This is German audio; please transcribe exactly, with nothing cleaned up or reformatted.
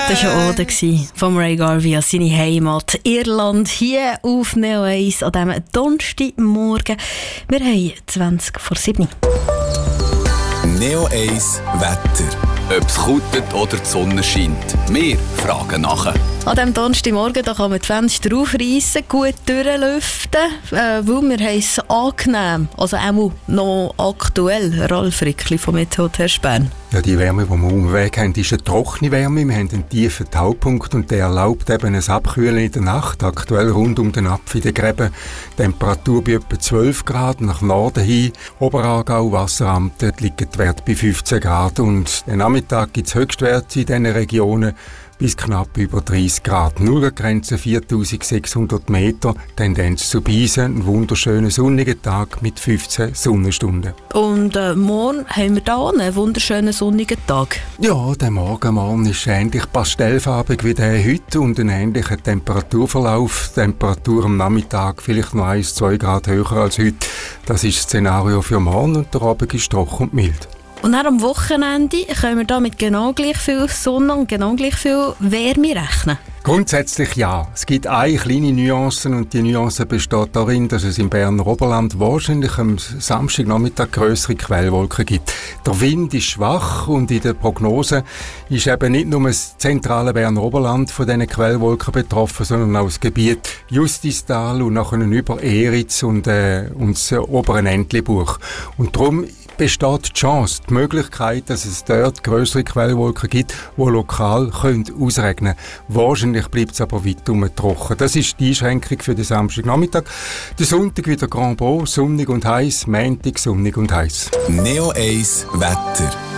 Das war Ode von Ray Garvey an seine Heimat Irland, hier auf Neo eins an diesem Donnerstagmorgen. Wir haben zwanzig vor sieben. Neo eins Wetter. Ob es kutet oder die Sonne scheint. Wir fragen nachher. An diesem Donnerstagmorgen da kann man die Fenster aufreissen, gut durchlüften, äh, weil wir haben es angenehm. Also auch noch aktuell. Ralf Rickli vom Meteohotel Bern. Ja, die Wärme, die wir umweg haben, ist eine trockene Wärme. Wir haben einen tiefen Taupunkt und der erlaubt eben ein Abkühlen in der Nacht. Aktuell rund um den Apfelgräben. Temperatur bei etwa zwölf Grad, nach Norden hin. Oberaargau, Wasseramt, dort liegen die Werte bei fünfzehn Grad. Und am Nachmittag gibt es Höchstwerte in diesen Regionen bis knapp über dreißig Grad. Nullergrenze viertausendsechshundert Meter, Tendenz zu Beisen, ein wunderschöner sonniger Tag mit fünfzehn Sonnenstunden. Und äh, morgen haben wir da einen wunderschönen sonnigen Tag. Ja, der Morgen, morgen ist ähnlich pastellfarbig wie der heute und ein ähnlicher Temperaturverlauf. Temperatur am Nachmittag vielleicht noch eins bis zwei Grad höher als heute. Das ist das Szenario für morgen und der Abend ist trocken und mild. Und dann am Wochenende können wir da mit genau gleich viel Sonne und genau gleich viel Wärme rechnen? Grundsätzlich ja. Es gibt eine kleine Nuance und die Nuance besteht darin, dass es im Berner Oberland wahrscheinlich am Samstagnachmittag grössere Quellwolken gibt. Der Wind ist schwach und in der Prognose ist eben nicht nur das zentrale Berner Oberland von diesen Quellwolken betroffen, sondern auch das Gebiet Justistal und nachher über Eritz und, äh, und das obere Entlebuch. Und darum besteht die Chance, die Möglichkeit, dass es dort grössere Quellwolken gibt, die lokal können ausregnen können. Wahrscheinlich bleibt es aber weitum trocken. Das ist die Einschränkung für den Samstagnachmittag. Der Sonntag wieder Grand Beau, sonnig und heiß, Montag sonnig und heiß. Neo eins Wetter.